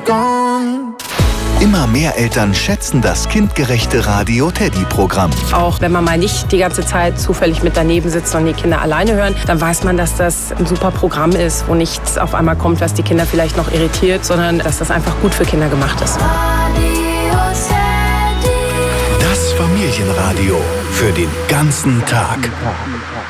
gone. Immer mehr Eltern schätzen das kindgerechte Radio Teddy-Programm. Auch wenn man mal nicht die ganze Zeit zufällig mit daneben sitzt und die Kinder alleine hören, dann weiß man, dass das ein super Programm ist, wo nichts auf einmal kommt, was die Kinder vielleicht noch irritiert, sondern dass das einfach gut für Kinder gemacht ist. Das Familienradio für den ganzen Tag.